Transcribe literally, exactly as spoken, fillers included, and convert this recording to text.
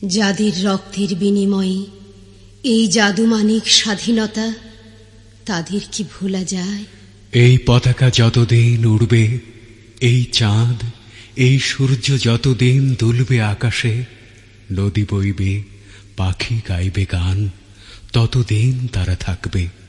যাদের রক্তের বিনিময়ে এই জাদুমানিক স্বাধীনতা, তাদের কি ভোলা যায়? এই পতাকা যতদিন উড়বে, এই চাঁদ এই সূর্য যতদিন দুলবে আকাশে, নদী বইবে, পাখি গাইবে গান, ততদিন তারা থাকবে।